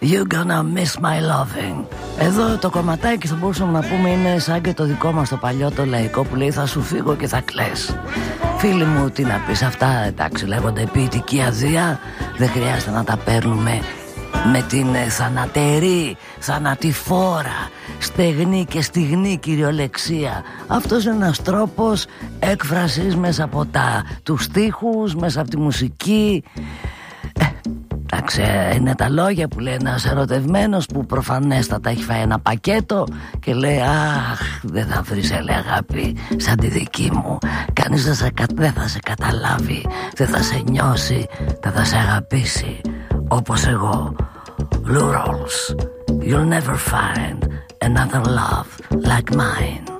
You're gonna miss my loving. Εδώ το κομματάκι θα μπορούσαμε να πούμε είναι σαν και το δικό μας το παλιό το λαϊκό που λέει θα σου φύγω και θα κλαις. Φίλοι μου, τι να πεις, αυτά εντάξει λέγονται ποιητική αδεία. Δεν χρειάζεται να τα παίρνουμε με την θανατηφόρα, στεγνή και στιγνή κυριολεξία. Αυτός είναι ένας τρόπος έκφρασης μέσα από τους στίχους, μέσα από τη μουσική. Εντάξει, είναι τα λόγια που λέει ένας ερωτευμένος που προφανέστατα έχει φάει ένα πακέτο και λέει αχ, δεν θα βρεις αγάπη σαν τη δική μου. Κανείς δεν θα σε καταλάβει, δεν θα σε νιώσει, δεν θα σε αγαπήσει όπως εγώ. Lou Rawls, you'll never find another love like mine.